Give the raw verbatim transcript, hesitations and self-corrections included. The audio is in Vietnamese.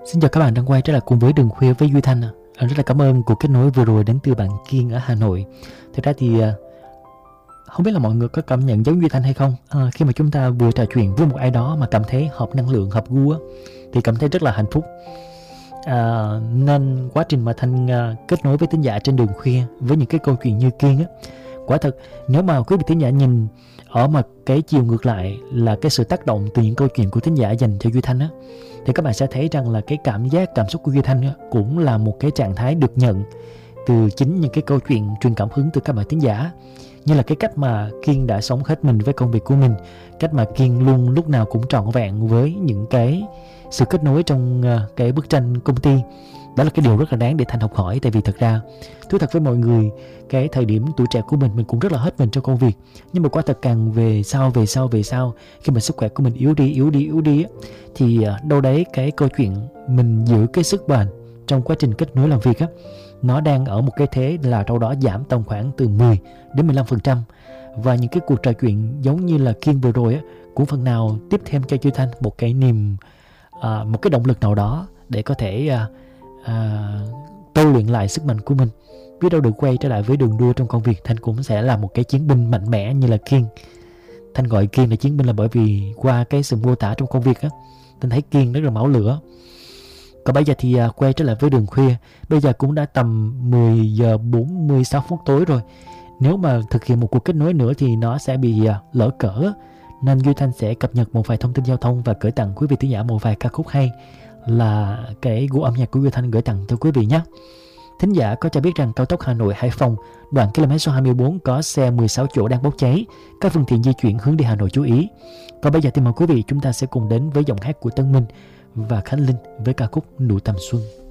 Xin chào các bạn đang quay trở lại cùng với Đường Khuya với Duy Thanh. À, rất là cảm ơn cuộc kết nối vừa rồi đến từ bạn Kiên ở Hà Nội. Thực ra thì không biết là mọi người có cảm nhận giống Duy Thanh hay không, à, khi mà chúng ta vừa trò chuyện với một ai đó mà cảm thấy hợp năng lượng, hợp gu á, thì cảm thấy rất là hạnh phúc. À, nên quá trình mà Thanh à, kết nối với thính giả trên Đường Khuya với những cái câu chuyện như Kiên á, quả thật nếu mà quý vị thính giả nhìn ở mặt cái chiều ngược lại là cái sự tác động từ những câu chuyện của thính giả dành cho Duy Thanh á, thì các bạn sẽ thấy rằng là cái cảm giác, cảm xúc của Duy Thanh á, cũng là một cái trạng thái được nhận từ chính những cái câu chuyện truyền cảm hứng từ các bạn thính giả. Như là cái cách mà Kiên đã sống hết mình với công việc của mình, cách mà Kiên luôn lúc nào cũng trọn vẹn với những cái sự kết nối trong uh, cái bức tranh công ty. Đó là cái điều rất là đáng để Thanh học hỏi. Tại vì thật ra, thú thật với mọi người, cái thời điểm tuổi trẻ của mình, mình cũng rất là hết mình trong công việc. Nhưng mà quả thật càng về sau, về sau, về sau, khi mà sức khỏe của mình yếu đi, yếu đi, yếu đi thì uh, đâu đấy cái câu chuyện mình giữ cái sức bền trong quá trình kết nối làm việc á, nó đang ở một cái thế là đâu đó giảm tầm khoảng từ mười đến mười lăm phần trăm. Và những cái cuộc trò chuyện giống như là Kiên vừa rồi á, cũng phần nào tiếp thêm cho Duy Thanh một cái niềm à, một cái động lực nào đó để có thể à, à, tôi luyện lại sức mạnh của mình. Biết đâu được quay trở lại với đường đua trong công việc, Thanh cũng sẽ là một cái chiến binh mạnh mẽ như là Kiên. Thanh gọi Kiên là chiến binh là bởi vì qua cái sự mô tả trong công việc á, Thanh thấy Kiên rất là máu lửa. Còn bây giờ thì à, quay trở lại với Đường Khuya. Bây giờ cũng đã tầm mười giờ bốn mươi sáu phút tối rồi. Nếu mà thực hiện một cuộc kết nối nữa thì nó sẽ bị à, lỡ cỡ. Nên Duy Thanh sẽ cập nhật một vài thông tin giao thông và gửi tặng quý vị thính giả một vài ca khúc hay là cái gu âm nhạc của Duy Thanh gửi tặng cho quý vị nhé. Thính giả có cho biết rằng cao tốc Hà Nội Hải Phòng đoạn km số hai mươi bốn có xe mười sáu chỗ đang bốc cháy. Các phương tiện di chuyển hướng đi Hà Nội chú ý. Còn bây giờ thì mời quý vị chúng ta sẽ cùng đến với giọng hát của Tân Minh và Khánh Linh với ca khúc Nụ Tầm Xuân.